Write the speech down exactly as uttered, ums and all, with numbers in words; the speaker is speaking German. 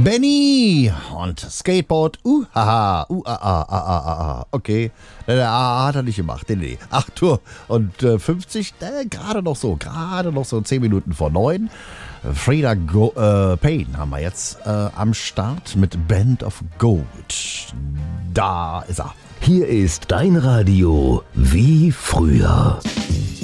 Benny und Skateboard. Uh, haha. Uh, ah, ah, ah, ah, ah. Okay. Der A A hat er nicht gemacht. Nee, nee. acht Uhr und äh, fünfzig. Äh, gerade noch so. Gerade noch so zehn Minuten vor neun. Frida Go- äh, Payne haben wir jetzt äh, am Start mit Band of Gold. Da ist er. Hier ist dein Radio wie früher.